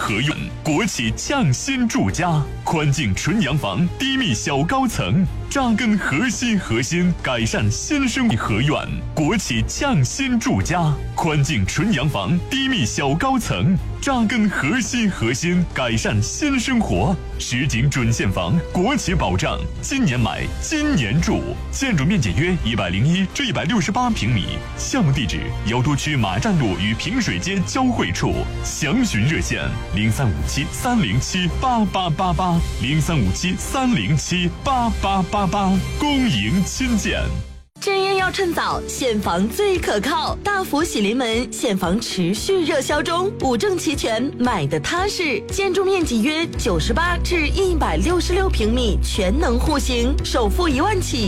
合院，国企匠心住家，宽净纯洋房，低密小高层，扎根核心，改善新生活合院，国企匠心住家，宽净纯洋房，低密小高层，扎根核心，改善新生活。实景准现房，国企保障，今年买，今年住。建筑面积约101至168平米。项目地址：瑶都区马站路与平水街交汇处。详询热线：0357-307-8888，0357-307-8888。恭迎亲见。 置业要趁早，现房最可靠。大福喜临门，现房持续热销中，5证齐全，买的踏实。建筑面积约98至166平米，全能户型，首付1万起。